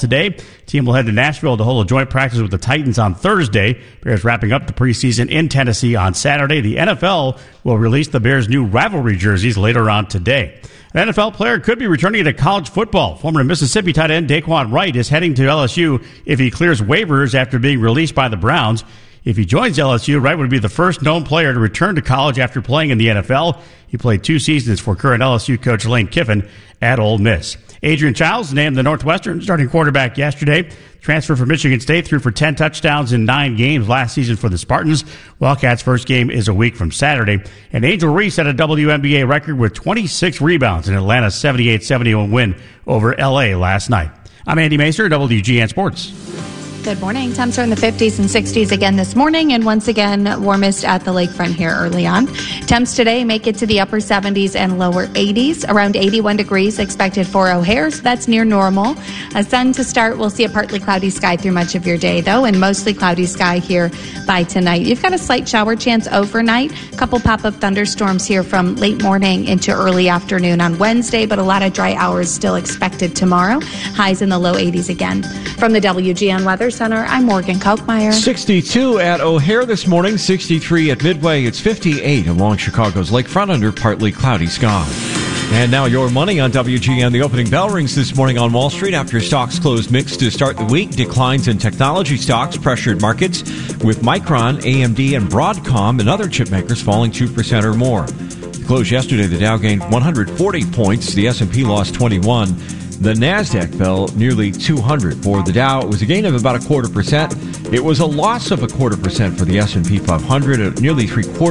today. Team will head to Nashville to hold a joint practice with the Titans on Thursday. Bears wrapping up the preseason in Tennessee on Saturday. The NFL will release the Bears' new rivalry jerseys later on today. An NFL player could be returning to college football. Former Mississippi tight end Daquan Wright is heading to LSU if he clears waivers after being released by the Browns. If he joins LSU, Wright would be the first known player to return to college after playing in the NFL. He played 2 seasons for current LSU coach Lane Kiffin at Ole Miss. Adrian Childs named the Northwestern starting quarterback yesterday. Transfer from Michigan State, threw for 10 touchdowns in 9 games last season for the Spartans. Wildcats' first game is a week from Saturday. And Angel Reese set a WNBA record with 26 rebounds in Atlanta's 78-71 win over L.A. last night. I'm Andy Macer, WGN Sports. Good morning. Temps are in the 50s and 60s again this morning, and once again, warmest at the lakefront here early on. Temps today make it to the upper 70s and lower 80s. Around 81 degrees expected for O'Hare, so that's near normal. A sun to start. We'll see a partly cloudy sky through much of your day, though, and mostly cloudy sky here by tonight. You've got a slight shower chance overnight. A couple pop-up thunderstorms here from late morning into early afternoon on Wednesday, but a lot of dry hours still expected tomorrow. Highs in the low 80s again. From the WGN Weather Center, I'm Morgan Kalkmeyer. 62 at O'Hare this morning, 63 at Midway. It's 58 along Chicago's lakefront under partly cloudy skies. And now your money on WGN. The opening bell rings this morning on Wall Street after stocks closed mixed to start the week. Declines in technology stocks pressured markets, with Micron, AMD, and Broadcom and other chip makers falling 2% or more. Closed yesterday, the Dow gained 140 points. The S&P lost 21. The NASDAQ fell nearly 200 for the Dow. It was a gain of about 0.25%. It was a loss of 0.25% for the S&P 500, nearly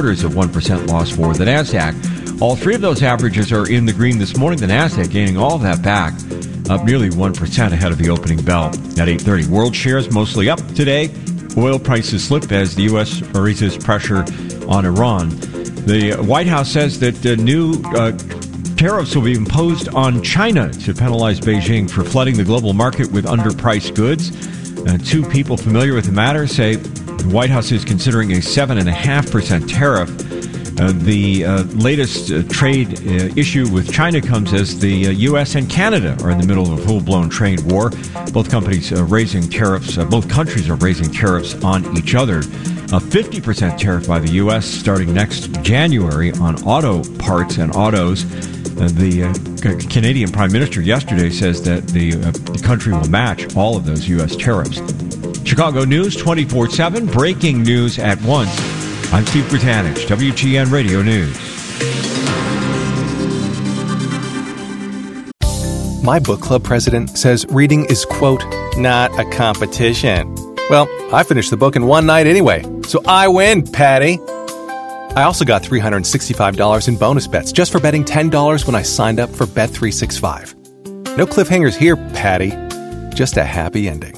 0.75% loss for the NASDAQ. All three of those averages are in the green this morning. The NASDAQ gaining all of that back, up nearly 1% ahead of the opening bell at 8:30. World shares mostly up today. Oil prices slip as the U.S. raises pressure on Iran. The White House says that new tariffs will be imposed on China to penalize Beijing for flooding the global market with underpriced goods. 2 people familiar with the matter say the White House is considering a 7.5% tariff. The latest trade issue with China comes as the U.S. and Canada are in the middle of a full-blown trade war. Both countries are raising tariffs on each other. A 50% tariff by the U.S. starting next January on auto parts and autos. The Canadian Prime Minister yesterday says that the country will match all of those U.S. tariffs. Chicago News 24/7, breaking news at once. I'm Steve Bertanich, WGN Radio News. My book club president says reading is, quote, not a competition. Well, I finished the book in one night anyway, so I win, Patty. I also got $365 in bonus bets just for betting $10 when I signed up for Bet365. No cliffhangers here, Patty. Just a happy ending.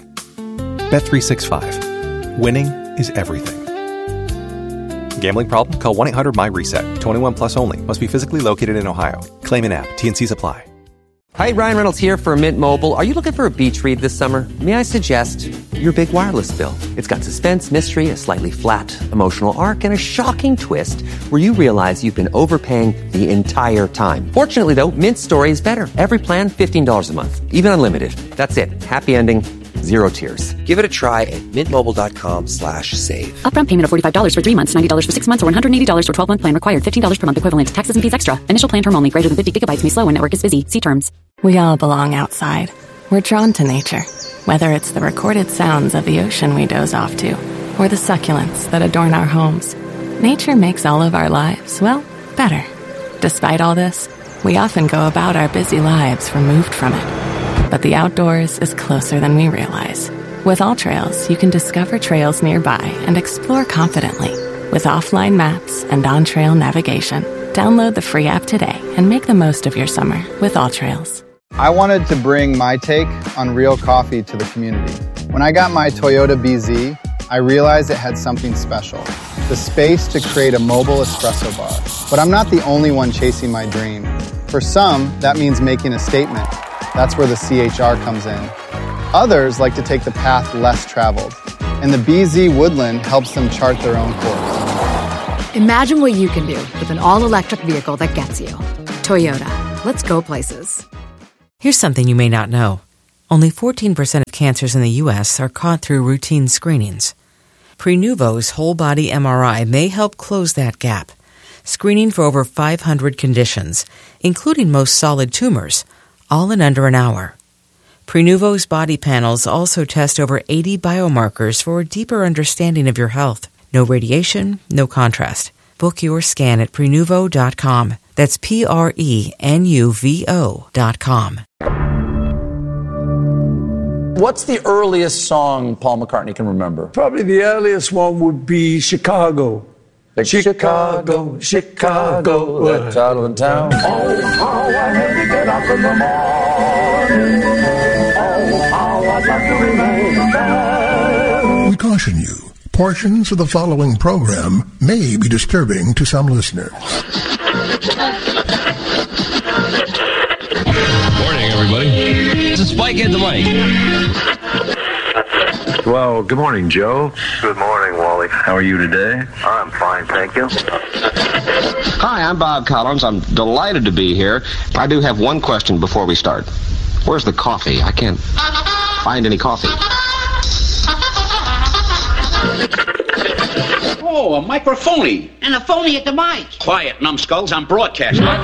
Bet365. Winning is everything. Gambling problem? Call 1-800-MY-RESET. 21 plus only. Must be physically located in Ohio. Claim in app. T&Cs apply. Hi, Ryan Reynolds here for Mint Mobile. Are you looking for a beach read this summer? May I suggest your big wireless bill? It's got suspense, mystery, a slightly flat, emotional arc, and a shocking twist where you realize you've been overpaying the entire time. Fortunately, though, Mint's story is better. Every plan, $15 a month. Even unlimited. That's it. Happy ending. Zero tears. Give it a try at mintmobile.com/save. Upfront payment of $45 for 3 months, $90 for 6 months, or $180 for 12-month plan required. $15 per month equivalent. Taxes and fees extra. Initial plan term only. Greater than 50 gigabytes may slow when network is busy. See terms. We all belong outside. We're drawn to nature. Whether it's the recorded sounds of the ocean we doze off to, or the succulents that adorn our homes, nature makes all of our lives, well, better. Despite all this, we often go about our busy lives removed from it. But the outdoors is closer than we realize. With AllTrails, you can discover trails nearby and explore confidently. With offline maps and on-trail navigation, download the free app today and make the most of your summer with AllTrails. I wanted to bring my take on real coffee to the community. When I got my Toyota BZ, I realized it had something special. The space to create a mobile espresso bar. But I'm not the only one chasing my dream. For some, that means making a statement. That's where the CHR comes in. Others like to take the path less traveled, and the BZ Woodland helps them chart their own course. Imagine what you can do with an all-electric vehicle that gets you. Toyota. Let's go places. Here's something you may not know. Only 14% of cancers in the U.S. are caught through routine screenings. Prenuvo's whole-body MRI may help close that gap, screening for over 500 conditions, including most solid tumors, all in under an hour. Prenuvo's body panels also test over 80 biomarkers for a deeper understanding of your health. No radiation, no contrast. Book your scan at Prenuvo.com. That's Prenuvo.com. What's the earliest song Paul McCartney can remember? Probably the earliest one would be Chicago. Like Chicago, Chicago, let out of town. Oh, how I had to get up in the morning. Oh, how I'd like to remain there. We caution you, portions of the following program may be disturbing to some listeners. Morning, everybody. This is Spike at the mic. Well, good morning, Joe. Good morning, Wally. How are you today? I'm fine, thank you. Hi, I'm Bob Collins. I'm delighted to be here. I do have one question before we start. Where's the coffee? I can't find any coffee. Oh, a microphony. And a phony at the mic. Quiet, numbskulls. I'm broadcasting.